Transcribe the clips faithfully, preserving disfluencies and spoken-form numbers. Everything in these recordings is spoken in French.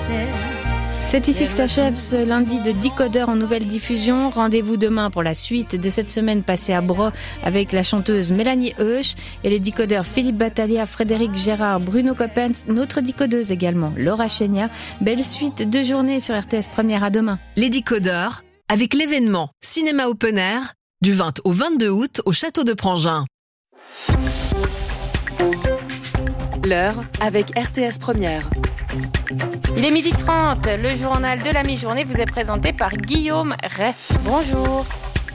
C'est ici que s'achève ce lundi de Décodeur en nouvelle diffusion. Rendez-vous demain pour la suite de cette semaine passée à Bro avec la chanteuse Mélanie Heusch et les décodeurs Philippe Battaglia, Frédéric Gérard, Bruno Coppens, notre décodeuse également, Laura Chénia. Belle suite de journée sur R T S Première, à demain. Les Décodeurs avec l'événement Cinéma Open Air du vingt au vingt-deux août au Château de Prangin. L'heure avec R T S Première. Il est midi trente, le journal de la mi-journée vous est présenté par Guillaume Ray. Bonjour.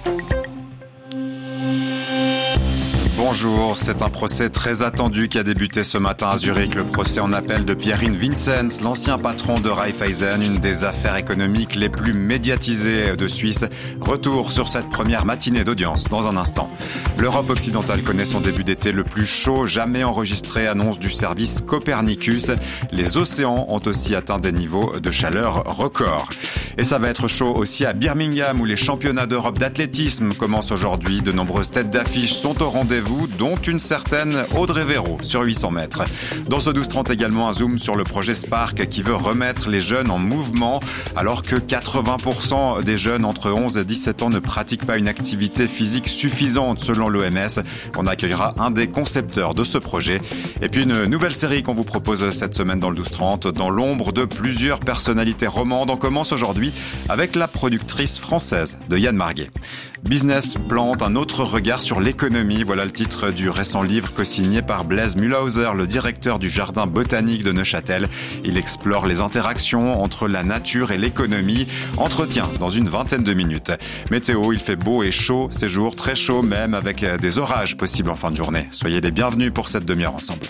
Bonjour, c'est un procès très attendu qui a débuté ce matin à Zurich. Le procès en appel de Pierin Vinzenz, l'ancien patron de Raiffeisen, une des affaires économiques les plus médiatisées de Suisse. Retour sur cette première matinée d'audience dans un instant. L'Europe occidentale connaît son début d'été le plus chaud jamais enregistré, annonce du service Copernicus. Les océans ont aussi atteint des niveaux de chaleur records. Et ça va être chaud aussi à Birmingham où les championnats d'Europe d'athlétisme commencent aujourd'hui. De nombreuses têtes d'affiche sont au rendez-vous, dont une certaine Audrey Véro sur huit cents mètres. Dans ce douze trente également, un zoom sur le projet Spark qui veut remettre les jeunes en mouvement alors que quatre-vingts pour cent des jeunes entre onze et dix-sept ans ne pratiquent pas une activité physique suffisante selon l'O M S. On accueillera un des concepteurs de ce projet. Et puis une nouvelle série qu'on vous propose cette semaine dans le douze trente, dans l'ombre de plusieurs personnalités romandes. On commence aujourd'hui avec la productrice française de Yann Marguet. Business plante un autre regard sur l'économie. Voilà le titre du récent livre co-signé par Blaise Mühlhauser, le directeur du jardin botanique de Neuchâtel. Il explore les interactions entre la nature et l'économie. Entretien dans une vingtaine de minutes. Météo, il fait beau et chaud ces jours, très chaud même, avec des orages possibles en fin de journée. Soyez les bienvenus pour cette demi-heure ensemble.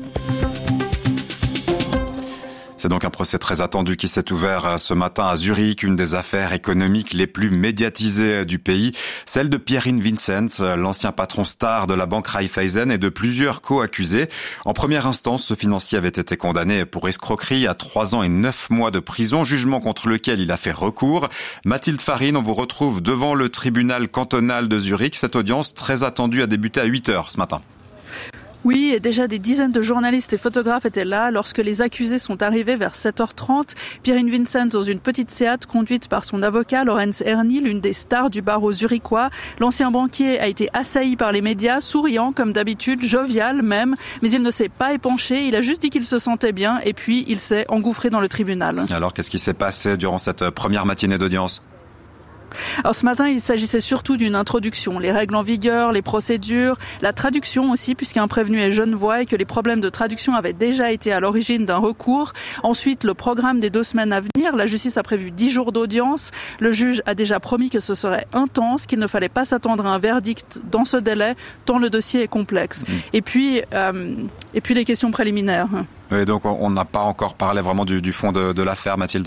C'est donc un procès très attendu qui s'est ouvert ce matin à Zurich, une des affaires économiques les plus médiatisées du pays, celle de Pierin Vinzenz, l'ancien patron star de la banque Raiffeisen et de plusieurs co-accusés. En première instance, ce financier avait été condamné pour escroquerie à trois ans et neuf mois de prison, jugement contre lequel il a fait recours. Mathilde Farine, on vous retrouve devant le tribunal cantonal de Zurich. Cette audience très attendue a débuté à huit heures ce matin. Oui, et déjà des dizaines de journalistes et photographes étaient là lorsque les accusés sont arrivés vers sept heures trente. Pierin Vinzenz dans une petite Seat conduite par son avocat Lorenz Erni, l'une des stars du barreau zurichois. L'ancien banquier a été assailli par les médias, souriant comme d'habitude, jovial même, mais il ne s'est pas épanché, il a juste dit qu'il se sentait bien et puis il s'est engouffré dans le tribunal. Alors qu'est-ce qui s'est passé durant cette première matinée d'audience ? Alors ce matin, il s'agissait surtout d'une introduction. Les règles en vigueur, les procédures, la traduction aussi, puisqu'un prévenu est genevois et que les problèmes de traduction avaient déjà été à l'origine d'un recours. Ensuite, le programme des deux semaines à venir. La justice a prévu dix jours d'audience. Le juge a déjà promis que ce serait intense, qu'il ne fallait pas s'attendre à un verdict dans ce délai, tant le dossier est complexe. Mmh. Et puis, euh, et puis les questions préliminaires. Oui, donc on n'a pas encore parlé vraiment du, du fond de, de l'affaire, Mathilde.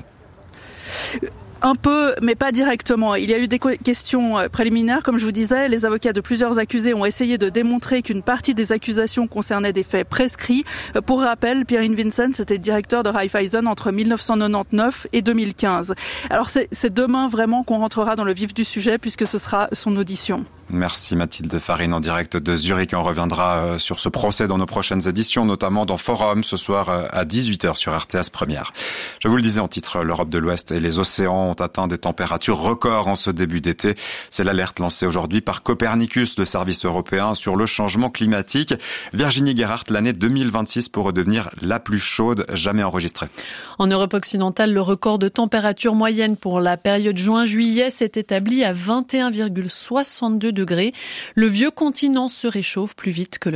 Un peu, mais pas directement. Il y a eu des questions préliminaires, comme je vous disais. Les avocats de plusieurs accusés ont essayé de démontrer qu'une partie des accusations concernait des faits prescrits. Pour rappel, Pierin Vinzenz était directeur de Raiffeisen entre mille neuf cent quatre-vingt-dix-neuf et deux mille quinze. Alors c'est, c'est demain vraiment qu'on rentrera dans le vif du sujet puisque ce sera son audition. Merci Mathilde Farine en direct de Zurich. On reviendra sur ce procès dans nos prochaines éditions, notamment dans Forum ce soir à dix-huit heures sur R T S Première. Je vous le disais en titre, l'Europe de l'Ouest et les océans ont atteint des températures records en ce début d'été. C'est l'alerte lancée aujourd'hui par Copernicus, le service européen sur le changement climatique. Virginie Gerhardt, l'année deux mille vingt-six pourrait devenir la plus chaude jamais enregistrée. En Europe occidentale, le record de température moyenne pour la période juin-juillet s'est établi à vingt et un virgule soixante-deux degrés. Le vieux continent se réchauffe plus vite que le